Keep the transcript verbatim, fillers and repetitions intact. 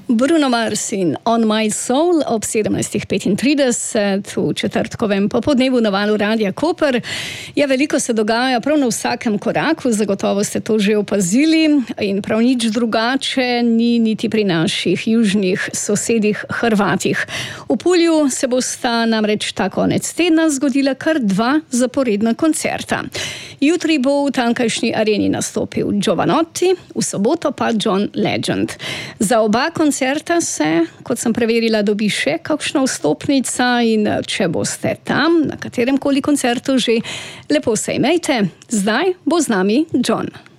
Bruno Mars in On My Soul ob sedemnajstih petintrideset v četrtkovem popodnevu na valu Radia Koper. Ja, veliko se dogaja prav na vsakem koraku, zagotovo ste to že opazili in prav nič drugače ni niti pri naših južnih sosedih Hrvatih. V Pulju se bosta namreč ta konec tedna zgodila kar dva zaporedna koncerta. Jutri bo v tamkajšnji areni nastopil Jovanotti, v soboto pa John Legend. Za oba koncerta se, kot sem preverila, dobi še kakšna vstopnica in če boste tam, na katerem koli koncertu že, lepo se imejte. Zdaj bo z nami John.